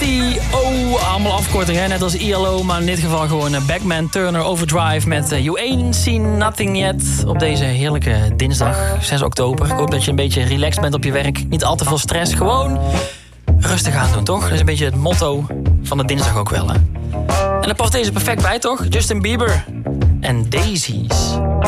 IO, allemaal afkortingen, net als ILO, maar in dit geval gewoon Backman Turner Overdrive met You Ain't Seen Nothing Yet op deze heerlijke dinsdag, 6 oktober. Ik hoop dat je een beetje relaxed bent op je werk, niet al te veel stress, gewoon rustig aan doen, toch? Dat is een beetje het motto van de dinsdag ook wel, hè? En daar past deze perfect bij, toch? Justin Bieber en Daisies.